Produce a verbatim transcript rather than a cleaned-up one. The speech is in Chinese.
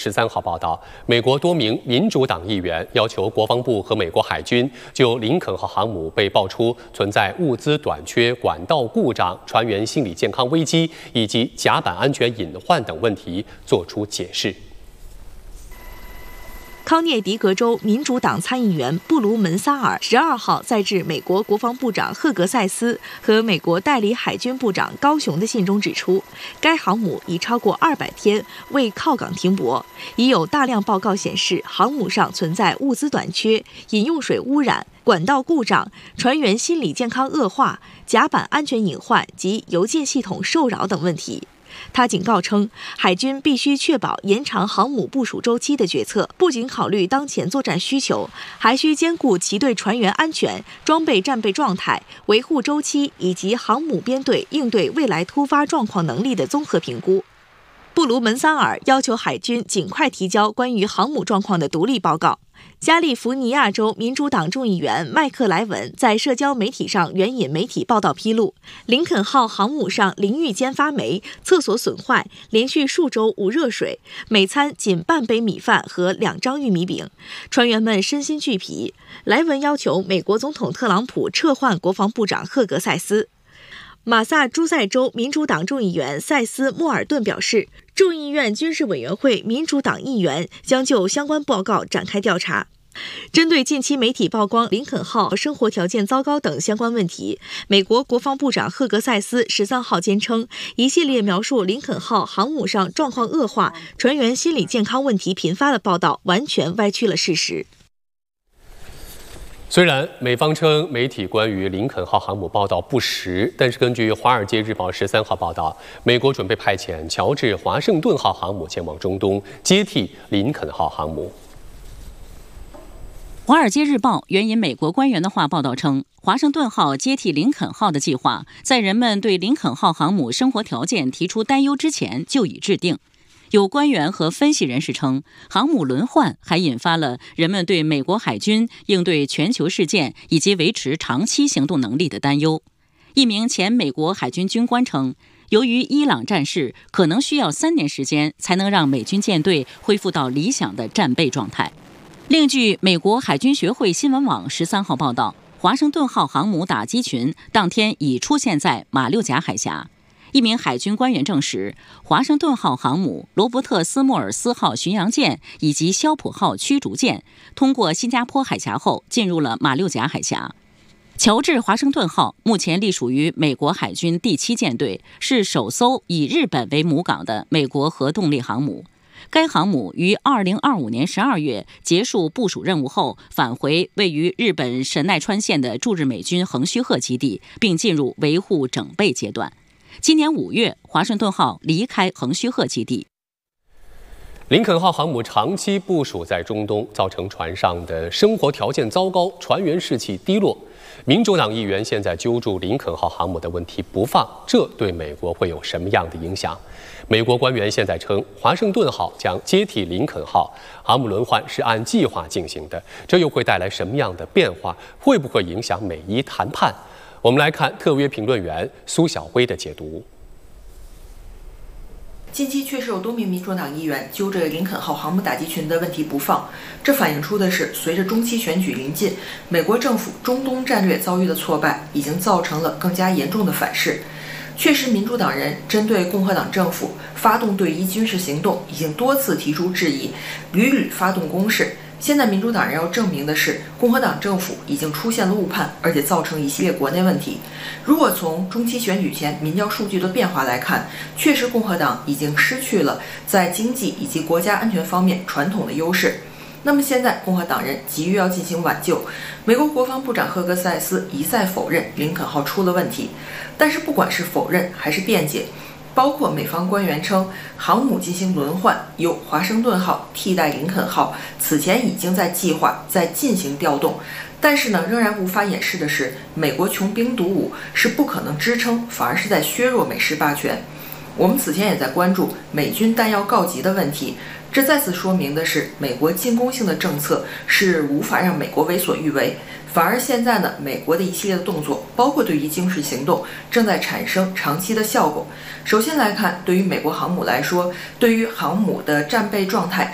十三号报道，美国多名民主党议员要求国防部和美国海军就林肯号航母被爆出存在物资短缺、管道故障、船员心理健康危机以及甲板安全隐患等问题作出解释。 康涅狄格州民主党参议员布卢门萨尔十二号在致美国国防部长赫格塞斯和美国代理海军部长高雄的信中指出，该航母已超过二百天未靠港停泊，已有大量报告显示航母上存在物资短缺、饮用水污染、管道故障、船员心理健康恶化、甲板安全隐患及邮件系统受扰等问题。他警告称，海军必须确保延长航母部署周期的决策，不仅考虑当前作战需求，还需兼顾其对船员安全、装备战备状态、维护周期以及航母编队应对未来突发状况能力的综合评估。布卢门萨尔要求海军尽快提交关于航母状况的独立报告。加利福尼亚州民主党众议员麦克莱文在社交媒体上援引媒体报道披露，林肯号航母上淋浴间发霉、厕所损坏，连续数周无热水，每餐仅半杯米饭和两张玉米饼，船员们身心俱疲。莱文要求美国总统特朗普撤换国防部长赫格塞斯。马萨诸塞州民主党众议员塞斯·莫尔顿表示，众议院军事委员会民主党议员将就相关报告展开调查。针对近期媒体曝光林肯号生活条件糟糕等相关问题，美国国防部长赫格塞斯十三号坚称，一系列描述林肯号航母上状况恶化、船员心理健康问题频发的报道完全歪曲了事实。 虽然美方称媒体关于林肯号航母报道不实，但是根据《华尔街日报》十三号报道，美国准备派遣乔治华盛顿号航母前往中东，接替林肯号航母。 《华尔街日报》援引美国官员的话报道称，华盛顿号接替林肯号的计划，在人们对林肯号航母生活条件提出担忧之前就已制定。有官员和分析人士称，航母轮换还引发了人们对美国海军应对全球事件以及维持长期行动能力的担忧。一名前美国海军军官称，由于伊朗战事可能需要三年时间才能让美军舰队恢复到理想的战备状态。另据美国海军学会新闻网十三号报道，华盛顿号航母打击群当天已出现在马六甲海峡。一名海军官员证实，华盛顿号航母、罗伯特斯莫尔斯号巡洋舰以及肖普号驱逐舰通过新加坡海峡后进入了马六甲海峡。乔治华盛顿号目前隶属于美国海军第七舰队，是首艘以日本为母港的美国核动力航母。该航母于二零二五年十二月结束部署任务后，返回位于日本神奈川县的驻日美军横须贺基地，并进入维护整备阶段。今年五月，华盛顿号离开横须贺基地。 林肯号航母长期部署在中东，造成船上的生活条件糟糕，船员士气低落。民主党议员现在揪住林肯号航母的问题不放，这对美国会有什么样的影响？美国官员现在称，华盛顿号将接替林肯号，航母轮换是按计划进行的，这又会带来什么样的变化？会不会影响美伊谈判？我们来看特约评论员苏晓辉的解读。 近期确实有多名民主党议员揪着林肯号航母打击群的问题不放，这反映出的是，随着中期选举临近，美国政府中东战略遭遇的挫败，已经造成了更加严重的反噬。确实，民主党人针对共和党政府发动对伊军事行动，已经多次提出质疑，屡屡发动攻势。现在民主党人要证明的是，共和党政府已经出现了误判，而且造成一系列国内问题。如果从中期选举前民调数据的变化来看，确实共和党已经失去了在经济以及国家安全方面传统的优势。那么现在共和党人急于要进行挽救，美国国防部长赫格塞斯一再否认林肯号出了问题，但是不管是否认还是辩解，包括美方官员称航母进行轮换，由华盛顿号替代林肯号，此前已经在计划在进行调动，但是呢，仍然无法掩饰的是，美国穷兵黩武是不可能支撑，反而是在削弱美式霸权。我们此前也在关注美军弹药告急的问题，这再次说明的是，美国进攻性的政策是无法让美国为所欲为，反而现在呢，美国的一系列的动作，包括对于军事行动，正在产生长期的效果。首先来看，对于美国航母来说，对于航母的战备状态